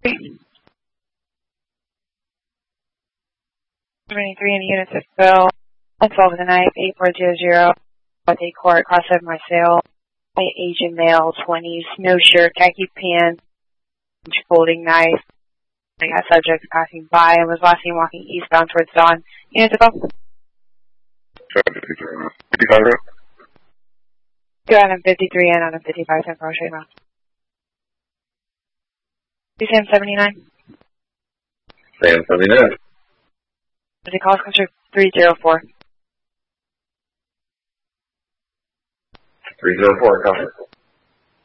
73 in the units of Bill. 12 of the night, 8400. At the court, cross over my sale. Asian male, 20s, no shirt, khaki pants, folding knife. I got subject passing by and was last seen walking eastbound towards dawn. Units of Bill. 55 road. Go out on 53 and on a 55 10 for straight round. Sam 79. Sam 79. The call comes through 304. 304, copy.